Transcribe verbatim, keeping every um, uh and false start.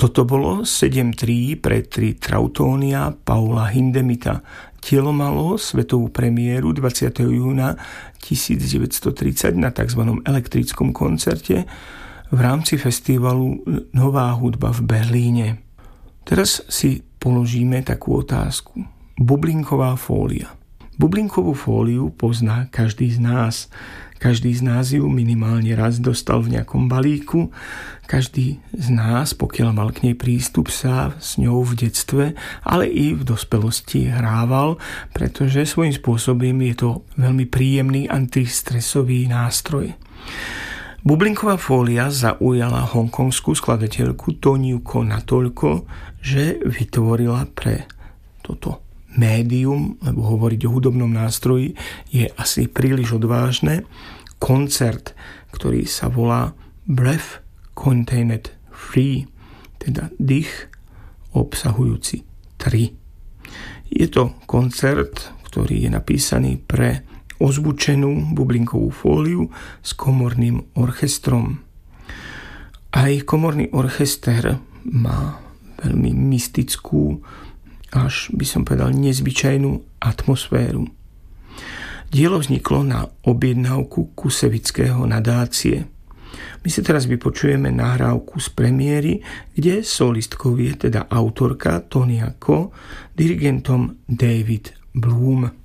Toto bolo sedem tri pre tri Trautónia Paula Hindemitha. Dielo malo svetovú premiéru dvadsiateho júna tisícdeväťstotridsať na tzv. Elektrickom koncerte v rámci festivalu Nová hudba v Berlíne. Teraz si položíme takú otázku. Bublinková fólia. Bublinkovú fóliu pozná každý z nás. Každý z nás ju minimálne raz dostal v nejakom balíku. Každý z nás, pokiaľ mal k nej prístup, sa s ňou v detstve, ale i v dospelosti hrával, pretože svojím spôsobom je to veľmi príjemný antistresový nástroj. Bublinková fólia zaujala hongkongskú skladateľku Toniu Ko natoľko, že vytvorila pre toto médium, lebo hovoriť o hudobnom nástroji je asi príliš odvážne, koncert, ktorý sa volá Breath Contained Three, teda dých obsahujúci tri. Je to koncert, ktorý je napísaný pre ozvučenú bublinkovú fóliu s komorným orchestrom. Aj komorný orchester má veľmi mystickú, až by som povedal nezvyčajnú atmosféru. Dielo vzniklo na objednávku Kusevického nadácie. My si teraz vypočujeme nahrávku z premiéry, kde solistkou je teda autorka Tonia Ko, dirigentom David Bloom.